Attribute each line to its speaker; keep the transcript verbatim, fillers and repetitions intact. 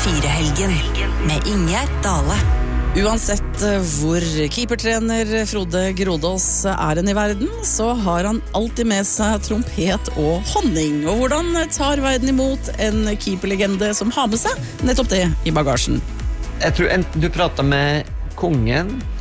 Speaker 1: fire-helgen med Ingjerd Dale.
Speaker 2: Uansett hvor keepertrener Frode Grodås er en i verden, så har han alltid med seg trompet og honning. Og hvordan tar verden imot en keeperlegende som har med seg nettopp det i bagasjen?
Speaker 3: Jeg tror enten du prater med kongen